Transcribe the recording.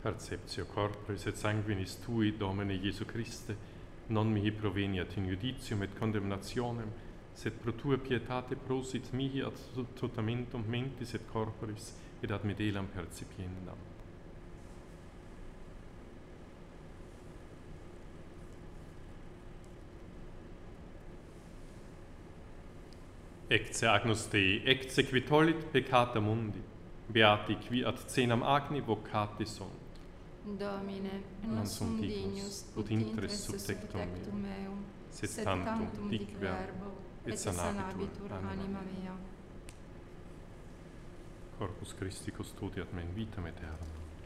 Perceptio corporis et sanguinis tui, Domine Iesu Christe, non mihi proveniat in judicium et condemnationem, sed pro tua pietate prosit mihi ad totamentum mentis et corporis, et ad medelam percipiendam. Ecce agnus Dei, ecce qui tollit peccata mundi, beati qui ad cenam agni vocati sunt. Domine, Non sum dignus, ut intres subtectum meum, sed tantum dic verbo, et sanabitur anima mea. Corpus Christi custodiat me in vitam aeternam.